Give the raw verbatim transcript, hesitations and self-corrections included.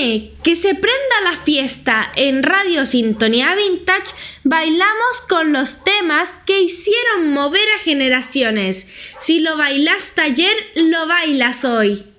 viene, que se prenda la fiesta. En Radio Sintonía Vintage bailamos con los temas que hicieron mover a generaciones. Si lo bailaste ayer, lo bailas hoy.